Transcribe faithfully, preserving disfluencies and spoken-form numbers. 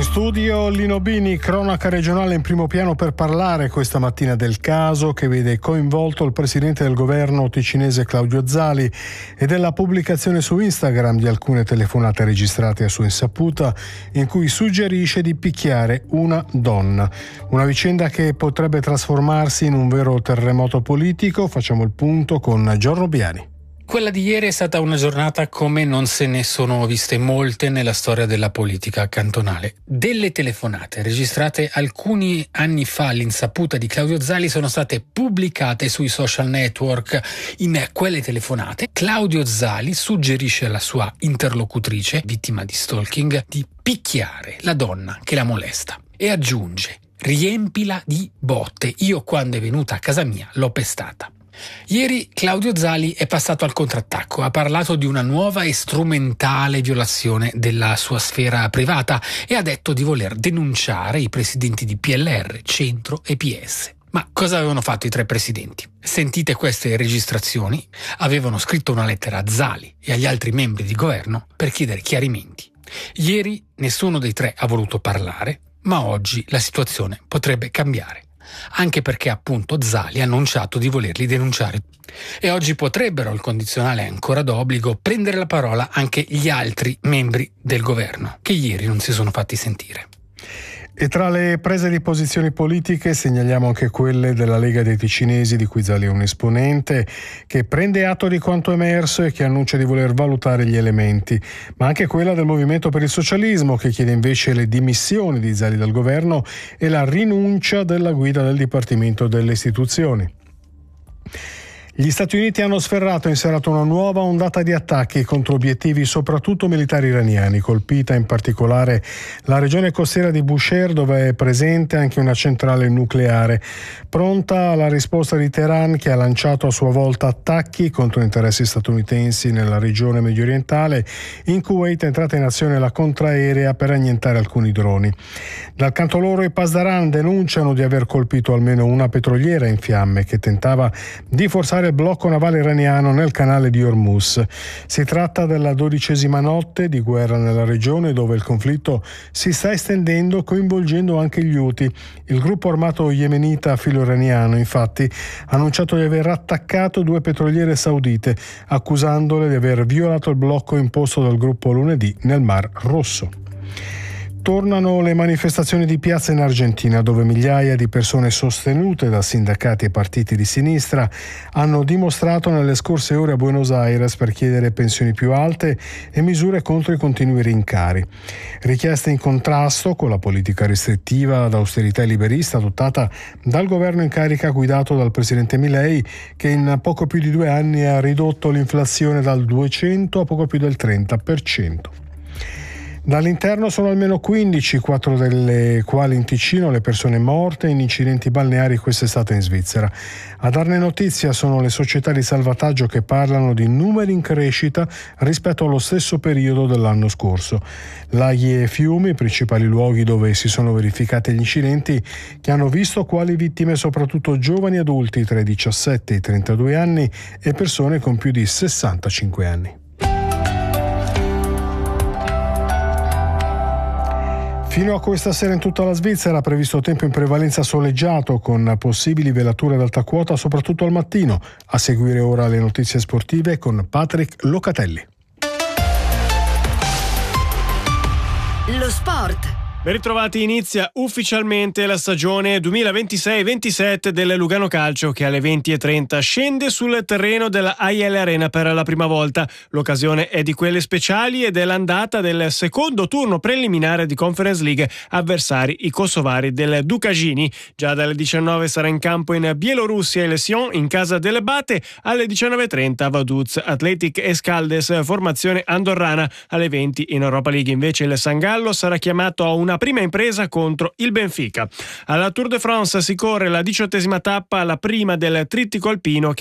In studio Lino Bini, cronaca regionale in primo piano per parlare questa mattina del caso che vede coinvolto il presidente del governo ticinese Claudio Zali e della pubblicazione su Instagram di alcune telefonate registrate a sua insaputa in cui suggerisce di picchiare una donna. Una vicenda che potrebbe trasformarsi in un vero terremoto politico. Facciamo il punto con Giorno Biani. Quella di ieri è stata una giornata come non se ne sono viste molte nella storia della politica cantonale. Delle telefonate registrate alcuni anni fa all'insaputa di Claudio Zali sono state pubblicate sui social network. In quelle telefonate Claudio Zali suggerisce alla sua interlocutrice, vittima di stalking, di picchiare la donna che la molesta e aggiunge: riempila di botte, io quando è venuta a casa mia l'ho pestata. Ieri Claudio Zali è passato al contrattacco, ha parlato di una nuova e strumentale violazione della sua sfera privata e ha detto di voler denunciare i presidenti di P L R, Centro e P S. Ma cosa avevano fatto i tre presidenti? Sentite queste registrazioni, avevano scritto una lettera a Zali e agli altri membri di governo per chiedere chiarimenti. Ieri nessuno dei tre ha voluto parlare, ma oggi la situazione potrebbe cambiare. Anche perché appunto Zali ha annunciato di volerli denunciare e oggi potrebbero, il condizionale è ancora d'obbligo, prendere la parola anche gli altri membri del governo che ieri non si sono fatti sentire. E tra le prese di posizioni politiche segnaliamo anche quelle della Lega dei Ticinesi, di cui Zali è un esponente, che prende atto di quanto emerso e che annuncia di voler valutare gli elementi, ma anche quella del Movimento per il Socialismo, che chiede invece le dimissioni di Zali dal governo e la rinuncia della guida del Dipartimento delle Istituzioni. Gli Stati Uniti hanno sferrato in serata una nuova ondata di attacchi contro obiettivi soprattutto militari iraniani, colpita in particolare la regione costiera di Bushehr, dove è presente anche una centrale nucleare, pronta alla risposta di Teheran, che ha lanciato a sua volta attacchi contro interessi statunitensi nella regione mediorientale. In Kuwait è entrata in azione la contraerea per annientare alcuni droni. Dal canto loro i Pasdaran denunciano di aver colpito almeno una petroliera in fiamme che tentava di forzare il blocco navale iraniano nel canale di Hormuz. Si tratta della dodicesima notte di guerra nella regione, dove il conflitto si sta estendendo coinvolgendo anche gli Houthi. Il gruppo armato yemenita filo-iraniano infatti ha annunciato di aver attaccato due petroliere saudite, accusandole di aver violato il blocco imposto dal gruppo lunedì nel Mar Rosso. Tornano le manifestazioni di piazza in Argentina, dove migliaia di persone sostenute da sindacati e partiti di sinistra hanno dimostrato nelle scorse ore a Buenos Aires per chiedere pensioni più alte e misure contro i continui rincari. Richieste in contrasto con la politica restrittiva ad austerità e liberista adottata dal governo in carica guidato dal presidente Milei, che in poco più di due anni ha ridotto l'inflazione dal duecento a poco più del trenta per cento. Dall'interno sono almeno quindici, quattro delle quali in Ticino, le persone morte in incidenti balneari quest'estate in Svizzera. A darne notizia sono le società di salvataggio, che parlano di numeri in crescita rispetto allo stesso periodo dell'anno scorso. Laghi e fiumi, i principali luoghi dove si sono verificati gli incidenti, che hanno visto quali vittime soprattutto giovani adulti tra i diciassette e i trentadue anni e persone con più di sessantacinque anni. Fino a questa sera in tutta la Svizzera è previsto tempo in prevalenza soleggiato, con possibili velature ad alta quota soprattutto al mattino. A seguire ora le notizie sportive con Patrick Locatelli. Lo sport. Ben ritrovati, inizia ufficialmente la stagione duemilaventisei ventisette del Lugano Calcio, che alle venti e trenta scende sul terreno della A I L Arena per la prima volta. L'occasione è di quelle speciali ed è l'andata del secondo turno preliminare di Conference League, avversari i kosovari del Dukagini. Già dalle diciannove sarà in campo in Bielorussia il Sion in casa delle Bate, alle diciannove e trenta Vaduz Athletic Escaldes, formazione andorrana. Alle venti in Europa League invece il San Gallo sarà chiamato a una una prima impresa contro il Benfica. Alla Tour de France si corre la diciottesima tappa, la prima del trittico alpino, che